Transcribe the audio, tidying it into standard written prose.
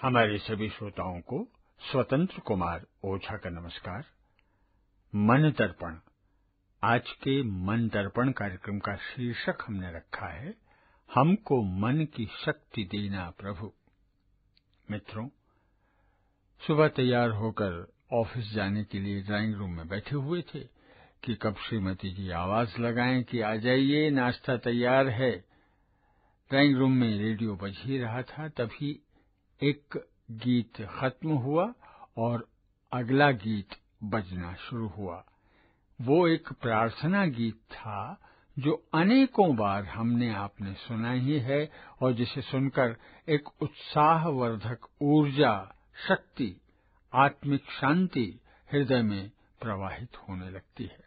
हमारे सभी श्रोताओं को स्वतंत्र कुमार ओझा का नमस्कार। मन दर्पण। आज के मन दर्पण कार्यक्रम का शीर्षक हमने रखा है, हमको मन की शक्ति देना प्रभु। मित्रों, सुबह तैयार होकर ऑफिस जाने के लिए ड्राइंग रूम में बैठे हुए थे कि कब श्रीमती जी आवाज लगाएं कि आ जाइए, नाश्ता तैयार है। ड्राइंग रूम में रेडियो बज ही रहा था, तभी एक गीत खत्म हुआ और अगला गीत बजना शुरू हुआ। वो एक प्रार्थना गीत था जो अनेकों बार हमने आपने सुना ही है और जिसे सुनकर एक उत्साहवर्धक ऊर्जा, शक्ति, आत्मिक शांति हृदय में प्रवाहित होने लगती है।